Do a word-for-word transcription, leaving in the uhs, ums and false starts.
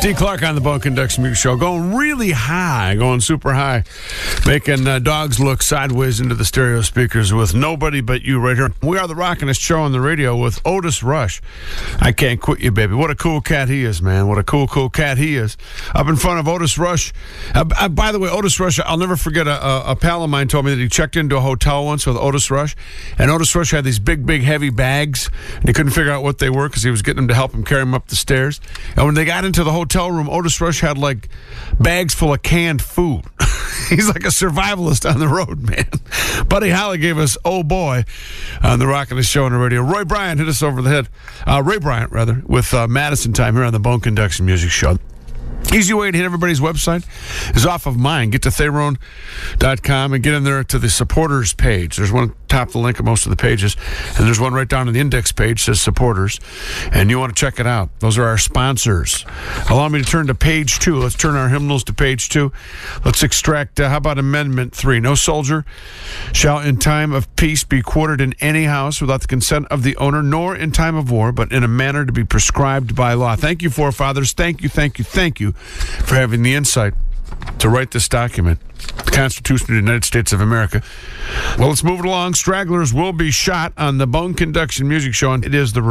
D. Clark on the Bone Conduction Music Show, going really high, going super high, making uh, dogs look sideways into the stereo speakers with Nobody But You right here. We are the Rockin'est Show on the radio with Otis Rush. I Can't Quit You, baby. What a cool cat he is, man. What a cool, cool cat he is. Up in front of Otis Rush. Uh, uh, by the way, Otis Rush, I'll never forget, a, a, a pal of mine told me that he checked into a hotel once with Otis Rush, and Otis Rush had these big, big, heavy bags, and he couldn't figure out what they were because he was getting them to help him carry them up the stairs. And when they got into the hotel room, Otis Rush had like bags full of canned food. He's like a survivalist on the road, man. Buddy Holly gave us Oh Boy on the Rockin'est Show on the radio. Roy Bryant hit us over the head. Uh, Ray Bryant, rather, with uh, Madison Time here on the Bone Conduction Music Show. Easy way to hit everybody's website is off of mine. Get to Therone dot com and get in there to the supporters page. There's one top of the link of most of the pages, and there's one right down on the index page that says supporters, and you want to check it out. Those are our sponsors. Allow me to turn to page two. Let's turn our hymnals to page two. Let's extract, uh, how about Amendment three? No soldier shall in time of peace be quartered in any house without the consent of the owner, nor in time of war, but in a manner to be prescribed by law. Thank you, forefathers. Thank you, thank you, thank you for having the insight to write this document, the Constitution of the United States of America. Well, let's move it along. Stragglers will be shot on the Bone Conduction Music Show, and it is the